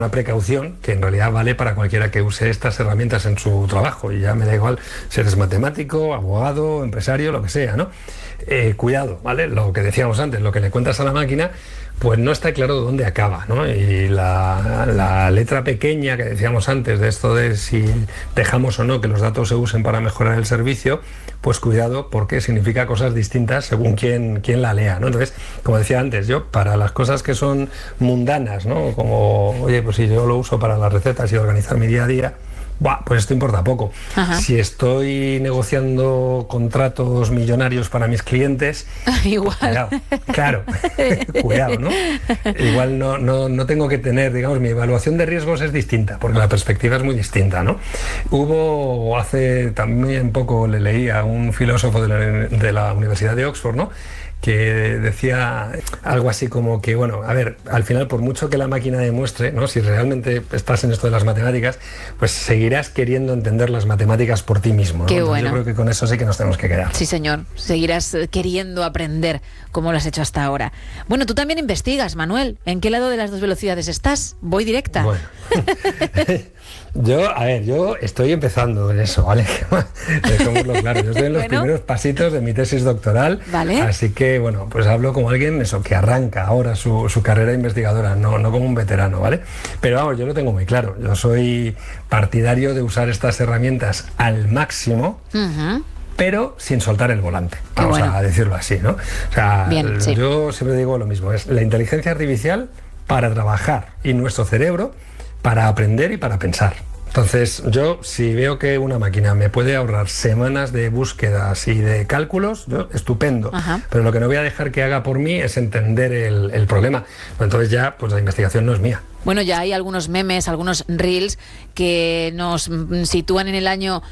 una precaución que en realidad vale para cualquiera que use estas herramientas en su trabajo, y ya me da igual si eres matemático, abogado, empresario, lo que sea, ¿no? Cuidado, ¿vale? Lo que decíamos antes, lo que le cuentas a la máquina, pues no está claro dónde acaba, ¿no? Y la letra pequeña que decíamos antes de esto de si dejamos o no que los datos se usen para mejorar el servicio, pues cuidado, porque significa cosas distintas según quién la lea, ¿no? Entonces, como decía antes, yo para las cosas que son mundanas, ¿no? Como, oye, pues si yo lo uso para las recetas y organizar mi día a día, pues esto importa poco. Ajá. Si estoy negociando contratos millonarios para mis clientes, igual. Cuidado, claro, cuidado, ¿no? Igual no tengo que tener, digamos, mi evaluación de riesgos es distinta, porque la perspectiva es muy distinta, ¿no? Hubo hace también poco, le leí a un filósofo de la Universidad de Oxford, ¿no?, que decía algo así como que, bueno, a ver, al final, por mucho que la máquina demuestre, ¿no?, si realmente estás en esto de las matemáticas, pues seguirás queriendo entender las matemáticas por ti mismo, ¿no? Qué Entonces, bueno. yo creo que con eso sí que nos tenemos que quedar. Sí, señor. Seguirás queriendo aprender como lo has hecho hasta ahora. Bueno, tú también investigas, Manuel. ¿En qué lado de las dos velocidades estás? Voy directa. Bueno. Yo estoy empezando en eso, ¿vale? Dejémoslo claro. Yo estoy en los primeros pasitos de mi tesis doctoral. Vale. Así que, bueno, pues hablo como alguien eso, que arranca ahora su carrera investigadora, no como un veterano, ¿vale? Pero vamos, yo lo tengo muy claro. Yo soy partidario de usar estas herramientas al máximo, pero sin soltar el volante, vamos a decirlo así, ¿no? O sea, Bien, sí. Yo siempre digo lo mismo, es la inteligencia artificial para trabajar y nuestro cerebro para aprender y para pensar. Entonces, yo si veo que una máquina me puede ahorrar semanas de búsquedas y de cálculos, yo, estupendo. Ajá. Pero lo que no voy a dejar que haga por mí es entender el problema. Entonces ya, pues la investigación no es mía. Bueno, ya hay algunos memes, algunos reels que nos sitúan en el año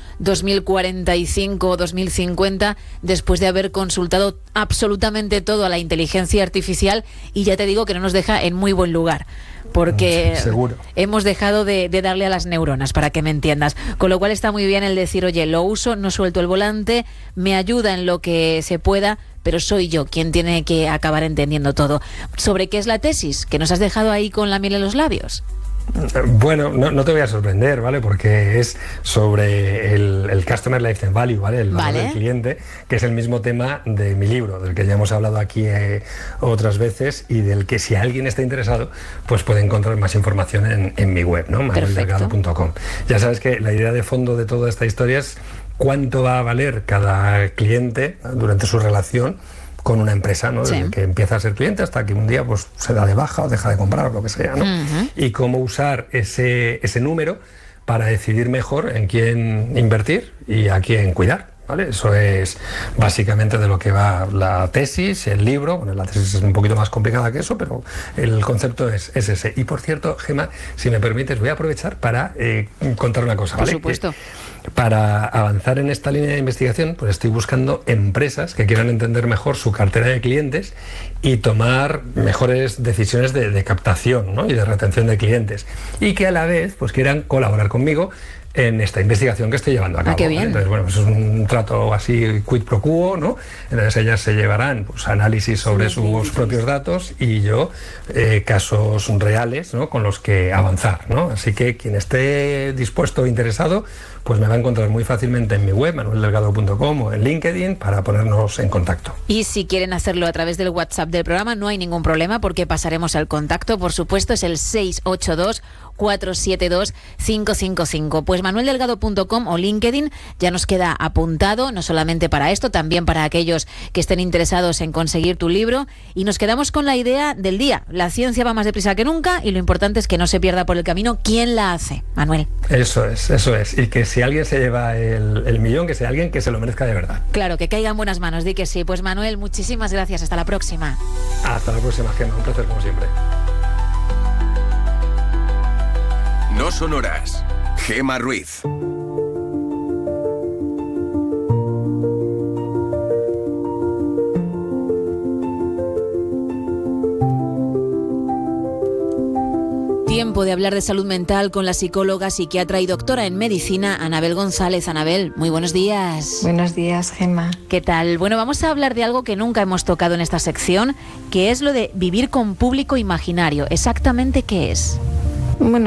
2045 o 2050 después de haber consultado absolutamente todo a la inteligencia artificial, y ya te digo que no nos deja en muy buen lugar. Porque seguro. Hemos dejado de darle a las neuronas, para que me entiendas. Con lo cual está muy bien el decir, oye, lo uso, no suelto el volante, me ayuda en lo que se pueda, pero soy yo quien tiene que acabar entendiendo todo. ¿Sobre qué es la tesis? Que nos has dejado ahí con la miel en los labios. Bueno, no te voy a sorprender, ¿vale? Porque es sobre el Customer Lifetime Value, ¿vale? El valor del cliente, que es el mismo tema de mi libro, del que ya hemos hablado aquí otras veces, y del que si alguien está interesado, pues puede encontrar más información en mi web, ¿no? manueldelgado.com. Ya sabes que la idea de fondo de toda esta historia es cuánto va a valer cada cliente durante su relación con una empresa, ¿no? Desde que empieza a ser cliente hasta que un día pues se da de baja o deja de comprar o lo que sea, ¿no? Y cómo usar ese número para decidir mejor en quién invertir y a quién cuidar, ¿vale? Eso es básicamente de lo que va la tesis, el libro. Bueno, la tesis es un poquito más complicada que eso, pero el concepto es ese. Y por cierto, Gemma, si me permites, voy a aprovechar para contar una cosa, ¿vale? Por supuesto. Para avanzar en esta línea de investigación, pues estoy buscando empresas que quieran entender mejor su cartera de clientes y tomar mejores decisiones de captación, ¿no?, y de retención de clientes, y que a la vez pues quieran colaborar conmigo en esta investigación que estoy llevando a cabo. Qué bien. Entonces, bueno, pues es un trato así quid pro quo, ¿no? Entonces ellas se llevarán pues análisis sobre sus propios datos y yo casos reales, ¿no?, con los que avanzar, ¿no? Así que quien esté dispuesto o interesado, pues me va a encontrar muy fácilmente en mi web, manueldelgado.com, o en LinkedIn, para ponernos en contacto. Y si quieren hacerlo a través del WhatsApp del programa, no hay ningún problema, porque pasaremos al contacto. Por supuesto, es el 682-472-555. Pues manueldelgado.com o LinkedIn ya nos queda apuntado, no solamente para esto, también para aquellos que estén interesados en conseguir tu libro. Y nos quedamos con la idea del día. La ciencia va más deprisa que nunca, y lo importante es que no se pierda por el camino quién la hace. Manuel. Eso es. Y que si alguien se lleva el millón, que sea alguien que se lo merezca de verdad. Claro, que caiga en buenas manos, di que sí. Pues Manuel, muchísimas gracias. Hasta la próxima. Hasta la próxima, Gemma. Un placer como siempre. No son horas. Gemma Ruiz. Tiempo de hablar de salud mental con la psicóloga, psiquiatra y doctora en medicina, Anabel González. Anabel, muy buenos días. Buenos días, Gemma. ¿Qué tal? Bueno, vamos a hablar de algo que nunca hemos tocado en esta sección, que es lo de vivir con público imaginario. ¿Exactamente qué es? Bueno,